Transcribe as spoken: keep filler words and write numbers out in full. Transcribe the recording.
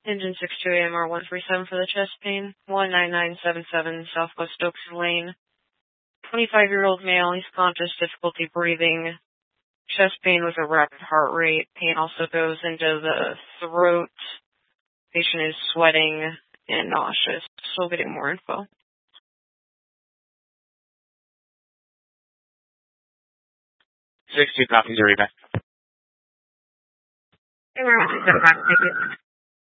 Engine six two A M R one three seven for the chest pain. one nine nine seven seven Southwest Oaks Lane. twenty-five-year-old male. He's conscious, difficulty breathing. Chest pain with a rapid heart rate. Pain also goes into the throat. Patient is sweating and nauseous. Still getting more info. six two copies, Eureka. Thank you.